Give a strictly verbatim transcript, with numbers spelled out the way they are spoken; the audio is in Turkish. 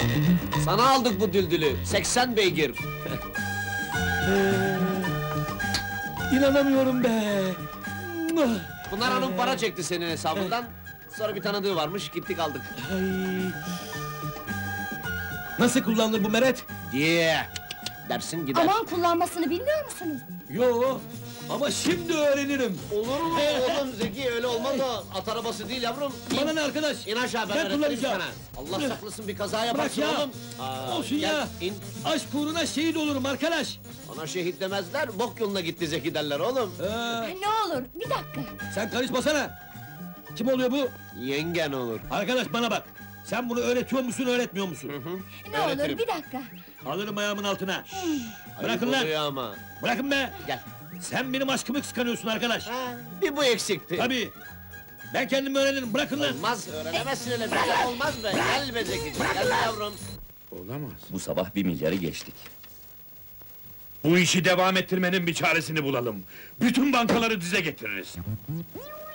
Sana aldık bu düldülü, seksen beygir. İnanamıyorum be! Pınar Hanım para çekti senin hesabından. Sonra bir tanıdığı varmış, gittik aldık. Ay. Nasıl kullanılır bu meret? Diye dersin gider. Aman kullanmasını bilmiyor musunuz? Yo, ama şimdi öğrenirim. Olur mu oğlum Zeki, öyle olmaz o. At arabası değil yavrum. Bana ne arkadaş? İn aşağı, ben Ben öğretirim kullanacağım. sana. Allah saklasın, bir kaza yaparsın ya. oğlum. Aa, Olsun gel, ya! in. Aşk uğruna şehit olurum arkadaş! Ona şehit demezler, bok yoluna gitti Zeki derler oğlum. Ee, Ne olur, bir dakika! sen karışmasana! Kim oluyor bu? Yengen olur. Arkadaş bana bak! Sen bunu öğretiyor musun, öğretmiyor musun? Ne olur, Öğretirim. bir dakika! Alırım ayağımın altına! Bırakın Ayıp lan! oluyor ama. Bırakın be! Gel. Sen benim aşkımı kıskanıyorsun arkadaş! Ha, bir bu eksikti. Tabii! Ben kendim öğrenirim, bırakın lan! Olmaz, öğrenemezsin öyle bir şey olmaz be. Gel be Zeki, gel be yavrum. Olamaz. Bu sabah bir milyarı geçtik. Bu işi devam ettirmenin bir çaresini bulalım. Bütün bankaları dize getiririz.